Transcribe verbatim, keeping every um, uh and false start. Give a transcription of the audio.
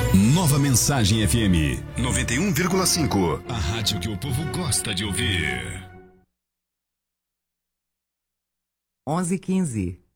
Nova Mensagem F M noventa e um vírgula cinco. A rádio que o povo gosta de ouvir. onze e quinze.